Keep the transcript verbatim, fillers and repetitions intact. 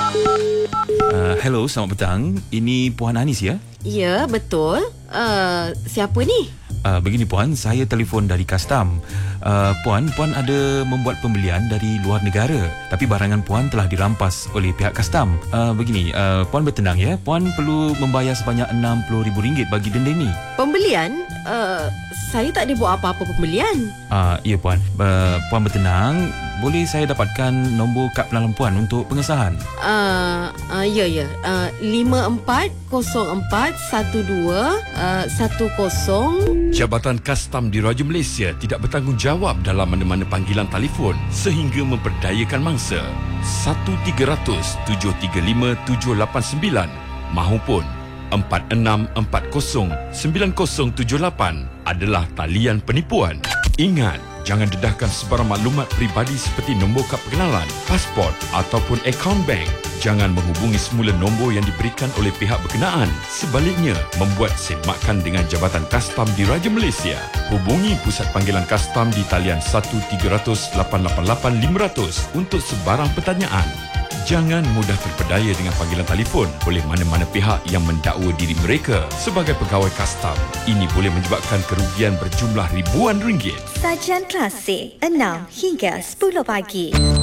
Uh, hello, selamat petang. Ini Puan Anis ya? Ya, betul. Uh, siapa ni? Uh, begini Puan, saya telefon dari Kastam. Uh, Puan, Puan ada membuat pembelian dari luar negara, tapi barangan Puan telah dirampas oleh pihak Kastam. Uh, begini, uh, Puan bertenang ya. Puan perlu membayar sebanyak enam puluh ribu ringgit bagi denda ini. Pembelian? Uh, saya tak ada buat apa-apa pembelian. Uh, ya Puan, uh, Puan bertenang. Boleh saya dapatkan nombor kad penalan Puan untuk pengesahan? Uh, uh, ya, ya. Uh, lima empat kosong empat satu dua satu kosong. Jabatan Kastam Diraja Malaysia tidak bertanggungjawab dalam mana-mana panggilan telefon sehingga memperdayakan mangsa. satu tiga kosong tujuh tiga lima tujuh lapan sembilan mahupun empat enam empat kosong sembilan kosong tujuh lapan adalah talian penipuan. Ingat, jangan dedahkan sebarang maklumat peribadi seperti nombor kad pengenalan, pasport ataupun akaun bank. Jangan menghubungi semula nombor yang diberikan oleh pihak berkenaan. Sebaliknya, membuat semakan dengan Jabatan Kastam Diraja Malaysia. Hubungi Pusat Panggilan Kastam di talian satu tiga kosong lapan lapan lapan lima kosong untuk sebarang pertanyaan. Jangan mudah terpedaya dengan panggilan telefon oleh mana-mana pihak yang mendakwa diri mereka sebagai pegawai kastam. Ini boleh menyebabkan kerugian berjumlah ribuan ringgit. Sajian Klasik enam hingga sepuluh pagi.